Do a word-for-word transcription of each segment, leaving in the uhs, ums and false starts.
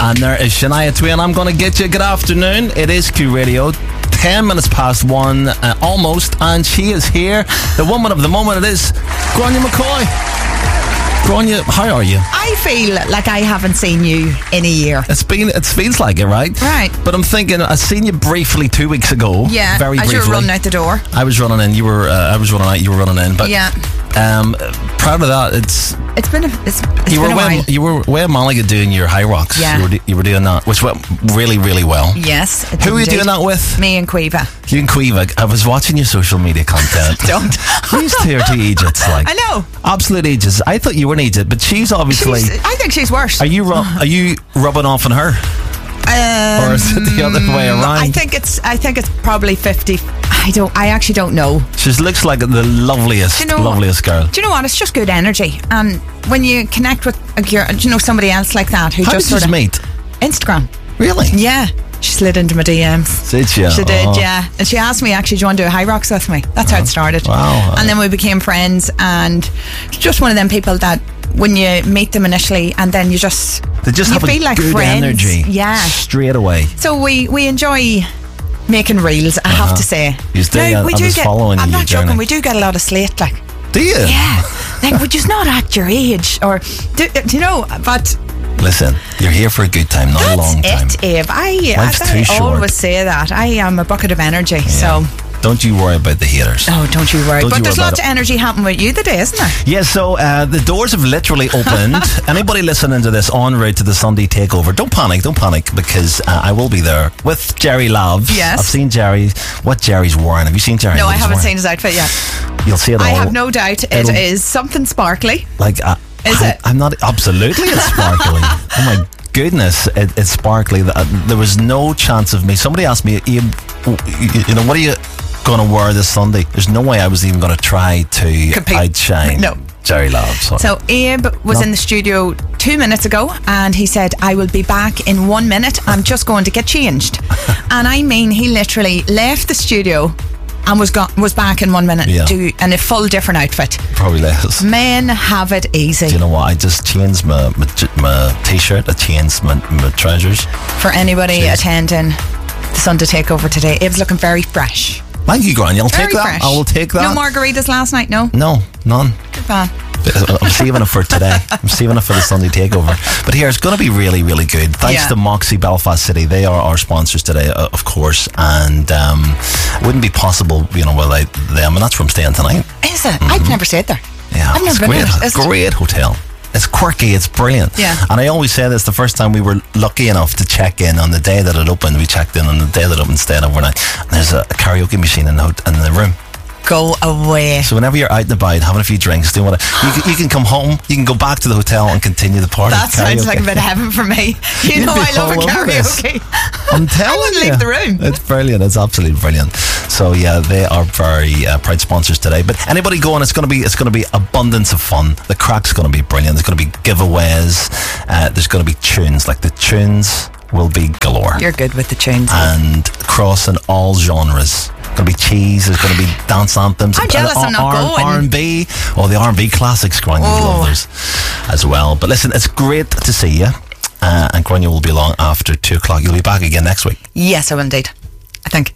And there is Shania Twain. I'm going to get you. Good afternoon. It is Q Radio. Ten minutes past one, uh, almost, and she is here. The woman of the moment. It is Gráinne McCoy. Gráinne, how are you? I feel like I haven't seen you in a year. It's been, it feels like it, right? Right. But I'm thinking, I seen you briefly two weeks ago. Yeah. Very as briefly. you were running out the door. I was running in. You were. Uh, I was running out. You were running in. But yeah. Um, proud of that. It's. It's been a. It's, it's you been were a way, while. You were way at Malaga doing your high rocks. Yeah. You were, you were doing that, which went really, really well. Yes. Who were you doing that with? Me and Quiva. You and Quiva. I was watching your social media content. Don't. These two are two Egypts, like. I know. Absolute Egypts. I thought you were an Egypt, but she's obviously. She's, I think she's worse. Are you ru- Are you rubbing off on her? Um, or is it the other way around? I think it's. I think it's probably fifty. I don't. I actually don't know. She looks like the loveliest, you know, loveliest girl. Do you know what? It's just good energy, and when you connect with a girl, you know, somebody else like that who How just did sort you of meet? Instagram. Really? Yeah. She slid into my D Ms. Did she? She did, oh. yeah. And she asked me, actually, do you want to do High Rocks with me? That's how it started. Wow. And then we became friends, and it's just one of them people that when you meet them initially, and then you just they just you have feel a like good friends. energy. Yeah. Straight away. So we we enjoy making reels. I Uh-huh. have to say. You stay. Now, I we was do get, following I'm you not joking. journey. We do get a lot of slate, like. Do you? Yeah. Like, we're just not at your age, or do, do you know? But. Listen, you're here for a good time, not That's a long time. it, Eve. I, Life's I, I too short. always say that. I am a bucket of energy, Yeah. so. Don't you worry about the haters. Oh, don't you worry. Don't but you there's worry lots about of energy happening with you today, isn't there? Yeah, so uh, the doors have literally opened. Anybody listening to this en route to the Sunday takeover, don't panic, don't panic, because uh, I will be there with Jerry Loves. Yes. I've seen Jerry, what Jerry's wearing. Have you seen Jerry? No, what I he's haven't wearing? seen his outfit yet. You'll see it all. I have no doubt it It'll- is something sparkly. Like, uh, Is I, it? I'm not, absolutely it's sparkly. Oh my goodness, it, it's sparkly. Uh, There was no chance of me. Somebody asked me, Ian, you know, what are you going to wear this Sunday? There's no way I was even going to try to Compete. outshine No. Jerry Loves. So. So Abe was No. in the studio two minutes ago, and he said, I will be back in one minute. I'm just going to get changed. And I mean, he literally left the studio and was gone, was back in one minute Yeah. to, in a full different outfit. Probably less. Men have it easy. Do you know what? I just changed my my, my t-shirt. I changed my, my trousers. For anybody Jeez. attending the Sunday Takeover today, Abe's looking very fresh. Thank you, Gráinne. I'll Very take that. fresh. I will take that. No margaritas last night, no? No, none. Good man. I'm saving it for today. I'm saving it for the Sunday takeover. But here, it's going to be really, really good. Thanks Yeah. to Moxie Belfast City. They are our sponsors today, uh, of course. And um, it wouldn't be possible, you know, without them. And that's where I'm staying tonight. Is it? I've never stayed there. Yeah, I've it's never been great. there. Is it? Great hotel. It's quirky, it's brilliant. Yeah. And I always say this, the first time we were lucky enough to check in on the day that it opened, we checked in on the day that it opened, stayed overnight. And there's a, a karaoke machine in the, hot- in the room. Go away. So whenever you're out and about, having a few drinks, doing what you can, you can come home, you can go back to the hotel and continue the party. That sounds Karaoke. like a bit of heaven for me. You You'd know be I love a all over this. karaoke. I'm telling I wouldn't you. leave the room. It's brilliant. It's absolutely brilliant. So yeah, they are very uh, proud sponsors today. But anybody going, it's going to be it's going to be abundance of fun. The crack's going to be brilliant. There's going to be giveaways. Uh, there's going to be tunes. Like the tunes will be galore. You're good with the tunes. And crossing all genres. Going to be cheese. There's going to be dance anthems. I'm jealous I'm not going. R and B. Oh, the R and B classics, Gráinne. Oh. Love those as well. But listen, it's great to see you. Uh, and Gráinne will be along after two o'clock. You'll be back again next week. Yes, I will indeed. I think.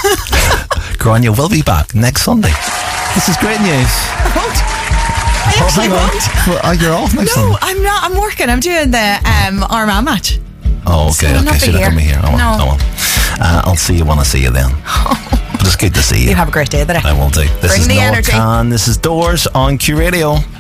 Gráinne will be back next Sunday. This is great news. I won't. I Oh, actually hang on. won't. Well, oh, you're off next No, Sunday. I'm not. I'm working. I'm doing the um, Armagh match. Oh, So okay, I'll okay. not So be you're not going to be here. Oh, well, No. oh, well. Uh, I'll see you when I see you then. But it's good to see you. You have a great day today. I will do. This Bring is the Noah energy. Khan. This is Doors on Q Radio.